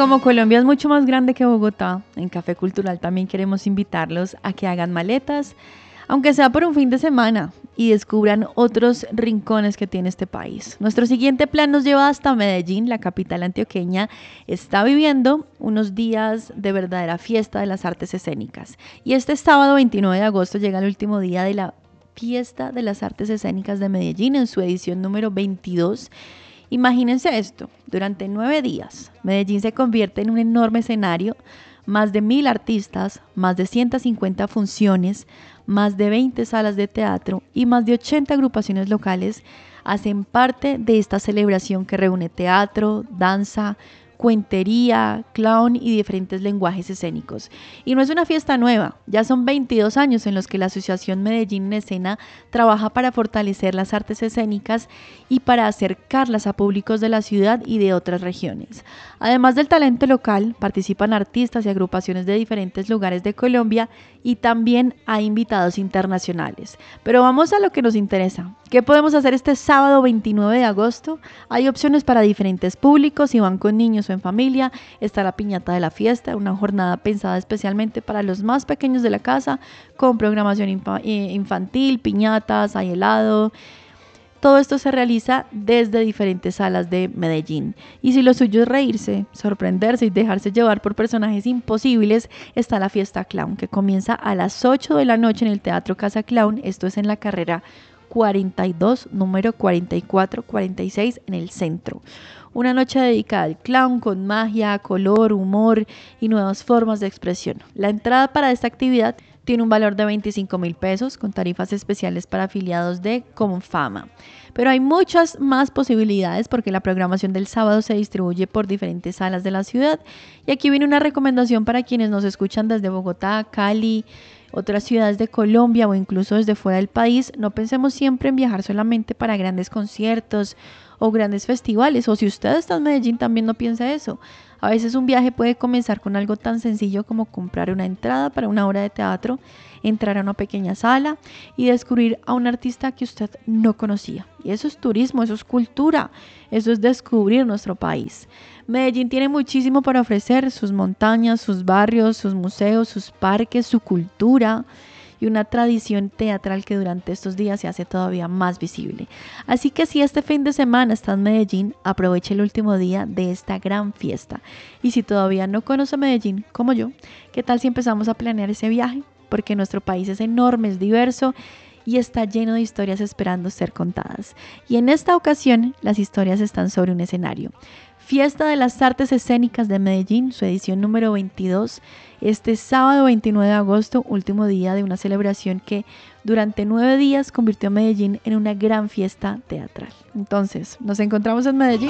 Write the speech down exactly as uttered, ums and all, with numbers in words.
como Colombia es mucho más grande que Bogotá, en Café Cultural también queremos invitarlos a que hagan maletas, aunque sea por un fin de semana, y descubran otros rincones que tiene este país. Nuestro siguiente plan nos lleva hasta Medellín, la capital antioqueña está viviendo unos días de verdadera fiesta de las artes escénicas. Y este sábado veintinueve de agosto llega el último día de la Fiesta de las Artes Escénicas de Medellín en su edición número veintidós. Imagínense esto, durante nueve días, Medellín se convierte en un enorme escenario, más de mil artistas, más de ciento cincuenta funciones, más de veinte salas de teatro y más de ochenta agrupaciones locales hacen parte de esta celebración que reúne teatro, danza, cuentería, clown y diferentes lenguajes escénicos. Y no es una fiesta nueva, ya son veintidós años en los que la Asociación Medellín en Escena trabaja para fortalecer las artes escénicas y para acercarlas a públicos de la ciudad y de otras regiones. Además del talento local, participan artistas y agrupaciones de diferentes lugares de Colombia y también hay invitados internacionales. Pero vamos a lo que nos interesa. ¿Qué podemos hacer este sábado veintinueve de agosto? Hay opciones para diferentes públicos, si van con niños o en familia, está la piñata de la fiesta, una jornada pensada especialmente para los más pequeños de la casa, con programación infa- infantil, piñatas, hay helado. Todo esto se realiza desde diferentes salas de Medellín. Y si lo suyo es reírse, sorprenderse y dejarse llevar por personajes imposibles, está la fiesta clown, que comienza a las ocho de la noche en el Teatro Casa Clown. Esto es en la carrera cuarenta y dos, número cuarenta y cuatro cuarenta y seis en el centro. Una noche dedicada al clown con magia, color, humor y nuevas formas de expresión. La entrada para esta actividad tiene un valor de veinticinco mil pesos con tarifas especiales para afiliados de Confama. Pero hay muchas más posibilidades porque la programación del sábado se distribuye por diferentes salas de la ciudad. Y aquí viene una recomendación para quienes nos escuchan desde Bogotá, Cali, otras ciudades de Colombia o incluso desde fuera del país. No pensemos siempre en viajar solamente para grandes conciertos o grandes festivales, o si usted está en Medellín también no piense eso. A veces un viaje puede comenzar con algo tan sencillo como comprar una entrada para una obra de teatro, entrar a una pequeña sala y descubrir a un artista que usted no conocía. Y eso es turismo, eso es cultura, eso es descubrir nuestro país. Medellín tiene muchísimo para ofrecer, sus montañas, sus barrios, sus museos, sus parques, su cultura y una tradición teatral que durante estos días se hace todavía más visible. Así que si este fin de semana está en Medellín, aproveche el último día de esta gran fiesta. Y si todavía no conoce Medellín, como yo, ¿qué tal si empezamos a planear ese viaje? Porque nuestro país es enorme, es diverso y está lleno de historias esperando ser contadas. Y en esta ocasión, las historias están sobre un escenario. Fiesta de las Artes Escénicas de Medellín, su edición número veintidós, este sábado veintinueve de agosto, último día de una celebración que durante nueve días convirtió a Medellín en una gran fiesta teatral. Entonces, ¿nos encontramos en Medellín?